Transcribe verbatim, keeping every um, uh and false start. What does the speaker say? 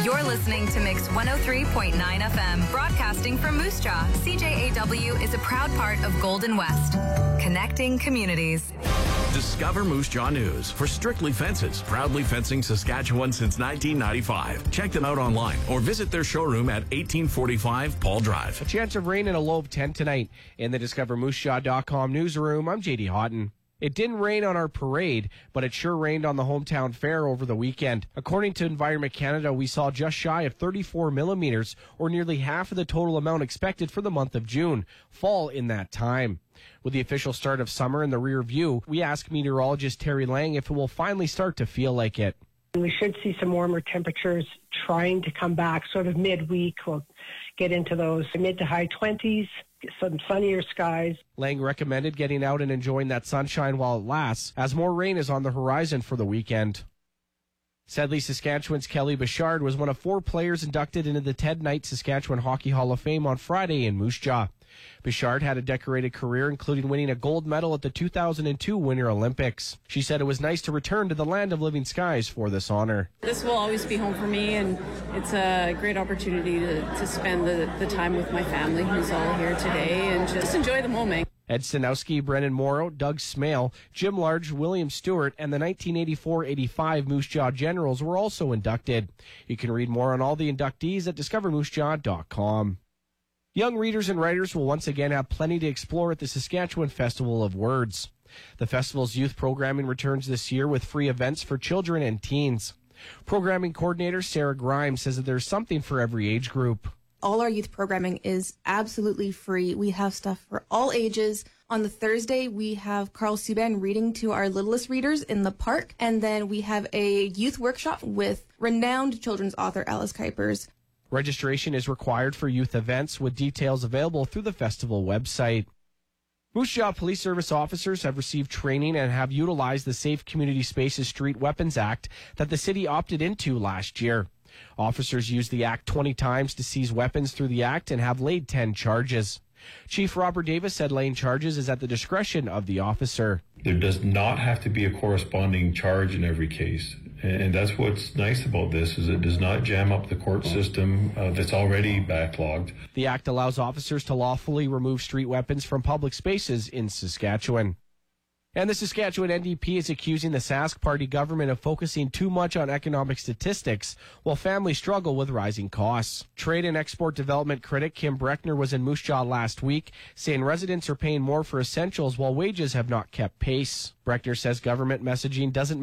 You're listening to Mix one oh three point nine F M, broadcasting from Moose Jaw. C J A W is a proud part of Golden West, connecting communities. Discover Moose Jaw News for Strictly Fences, proudly fencing Saskatchewan since nineteen ninety-five. Check them out online or visit their showroom at eighteen forty-five Paul Drive. A chance of rain and a low of ten tonight. In the Discover Moose Jaw dot com newsroom, I'm J D Houghton. It didn't rain on our parade, but it sure rained on the hometown fair over the weekend. According to Environment Canada, we saw just shy of thirty-four millimeters, or nearly half of the total amount expected for the month of June, fall in that time. With the official start of summer in the rear view, we asked meteorologist Terry Lang if it will finally start to feel like it. We should see some warmer temperatures trying to come back sort of midweek. We'll get into those mid to high twenties, some sunnier skies. Lang recommended getting out and enjoying that sunshine while it lasts, as more rain is on the horizon for the weekend. Sadly, Saskatchewan's Kelly Bichard was one of four players inducted into the Ted Knight Saskatchewan Hockey Hall of Fame on Friday in Moose Jaw. Bichard had a decorated career, including winning a gold medal at the two thousand two Winter Olympics. She said it was nice to return to the land of living skies for this honor. This will always be home for me, and it's a great opportunity to, to spend the, the time with my family who's all here today and just enjoy the moment. Ed Stanowski, Brennan Morrow, Doug Smale, Jim Large, William Stewart, and the nineteen eighty-four eighty-five Moose Jaw Generals were also inducted. You can read more on all the inductees at discover moose jaw dot com. Young readers and writers will once again have plenty to explore at the Saskatchewan Festival of Words. The festival's youth programming returns this year with free events for children and teens. Programming coordinator Sarah Grimes says that there's something for every age group. All our youth programming is absolutely free. We have stuff for all ages. On the Thursday, we have Carl Subban reading to our littlest readers in the park. And then we have a youth workshop with renowned children's author Alice Kuipers. Registration is required for youth events, with details available through the festival website. Moose Jaw Police Service officers have received training and have utilized the Safe Community Spaces Street Weapons Act that the city opted into last year. Officers used the act twenty times to seize weapons through the act and have laid ten charges. Chief Robert Davis said laying charges is at the discretion of the officer. There does not have to be a corresponding charge in every case. And that's what's nice about this, is it does not jam up the court system uh, that's already backlogged. The act allows officers to lawfully remove street weapons from public spaces in Saskatchewan. And the Saskatchewan N D P is accusing the Sask Party government of focusing too much on economic statistics while families struggle with rising costs. Trade and export development critic Kim Breckner was in Moose Jaw last week, saying residents are paying more for essentials while wages have not kept pace. Breckner says government messaging doesn't